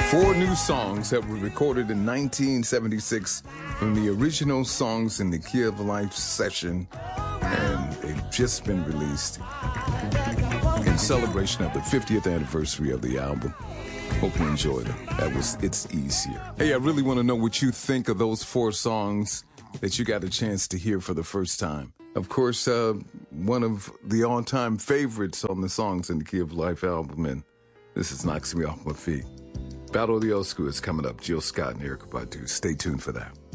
Four new songs that were recorded in 1976 from the original Songs in the Key of Life session, and they've just been released in celebration of the 50th anniversary of the album. Hope you enjoyed it. It's Easier. Hey, I really want to know what you think of those four songs that you got a chance to hear for the first time. Of course, one of the all-time favorites on the Songs in the Key of Life album, and this is Knocks Me Off My Feet. Battle of the Old School is coming up. Jill Scott and Erykah Badu. Stay tuned for that.